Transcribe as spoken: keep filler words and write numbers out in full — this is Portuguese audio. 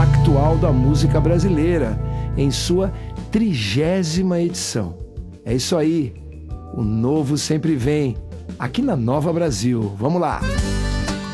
factual da música brasileira, em sua trigésima edição. É isso aí, o novo sempre vem, aqui na Nova Brasil. Vamos lá!